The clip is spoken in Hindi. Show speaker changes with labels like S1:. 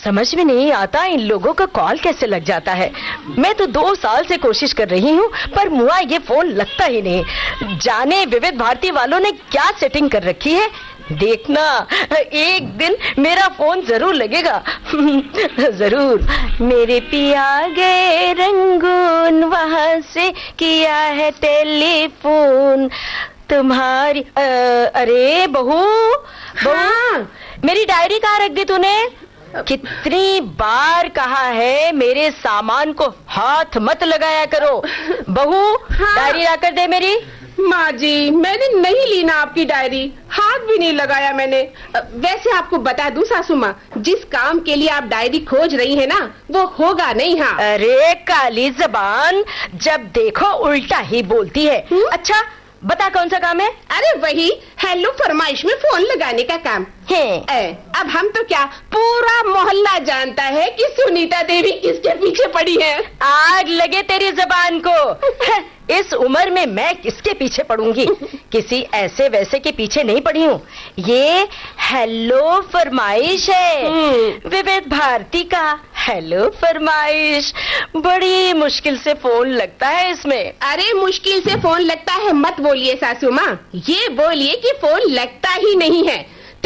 S1: समझ में नहीं आता इन लोगों का कॉल कैसे लग जाता है। मैं तो 2 साल से कोशिश कर रही हूँ पर मुआ ये फोन लगता ही नहीं। जाने विविध भारती वालों ने क्या सेटिंग कर रखी है। देखना एक दिन मेरा फोन जरूर लगेगा। जरूर। मेरे पिया गए रंगून, वहां से किया है टेलीफोन तुम्हारी। अरे बहू,
S2: हाँ।
S1: मेरी डायरी कहाँ रख दी तूने? कितनी बार कहा है मेरे सामान को हाथ मत लगाया करो। बहू,
S2: हाँ।
S1: डायरी ला कर दे मेरी।
S2: माँ जी, मैंने नहीं ली ना आपकी डायरी, हाथ भी नहीं लगाया मैंने। वैसे आपको बता दूं सासू माँ, जिस काम के लिए आप डायरी खोज रही है ना, वो होगा नहीं। हाँ।
S1: अरे काली जबान, जब देखो उल्टा ही बोलती है। अच्छा बता कौन सा काम है?
S2: अरे वही हेलो फरमाइश में फोन लगाने का काम है। अब हम तो क्या, पूरा मोहल्ला जानता है कि सुनीता देवी किसके पीछे पड़ी है।
S1: आग लगे तेरी जबान को। इस उम्र में मैं किसके पीछे पड़ूंगी? किसी ऐसे वैसे के पीछे नहीं पड़ी हूँ। ये हेलो फरमाइश है, विविध भारती का हेलो फरमाइश। बड़ी मुश्किल से फोन लगता है इसमें।
S2: अरे मुश्किल से फोन लगता है मत बोलिए सासू माँ, ये बोलिए कि फोन लगता ही नहीं है।